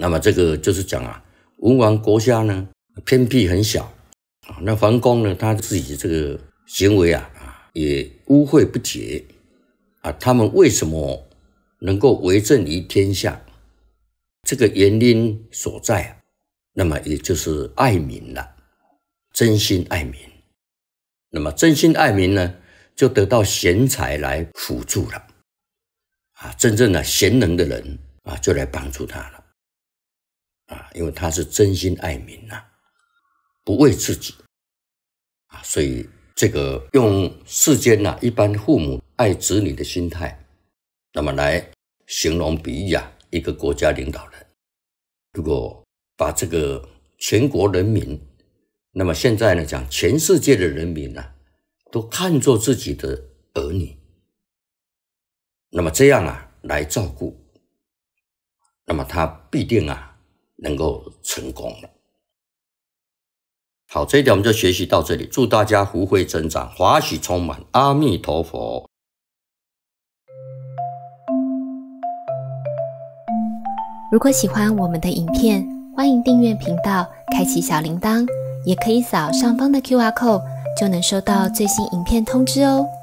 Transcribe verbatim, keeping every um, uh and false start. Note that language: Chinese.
那么这个就是讲啊，文王国家呢偏僻很小啊，那桓公呢他自己这个行为啊也污秽不洁啊，他们为什么能够为政于天下？这个原因所在啊，那么也就是爱民了，真心爱民。那么真心爱民呢，就得到贤才来辅助了啊，真正的贤能的人啊，就来帮助他了啊，因为他是真心爱民呐、啊，不为自己啊，所以这个用世间呐、啊、一般父母爱子女的心态，那么来形容比喻啊一个国家领导人。如果把这个全国人民，那么现在呢讲全世界的人民啊，都看作自己的儿女，那么这样啊来照顾，那么他必定啊能够成功了。好，这一点我们就学习到这里，祝大家福慧增长，华喜充满，阿弥陀佛。 如果喜欢我们的影片，欢迎订阅频道，开启小铃铛，也可以扫上方的 Q R code， 就能收到最新影片通知哦。